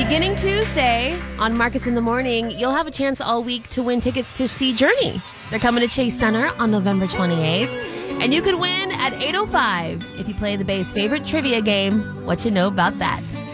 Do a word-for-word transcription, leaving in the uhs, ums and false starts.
Beginning Tuesday on Marcus in the Morning, you'll have a chance all week to win tickets to see Journey. They're coming to Chase Center on November twenty-eighth. And you could win at eight oh five if you play the Bay's favorite trivia game, What You Know About That.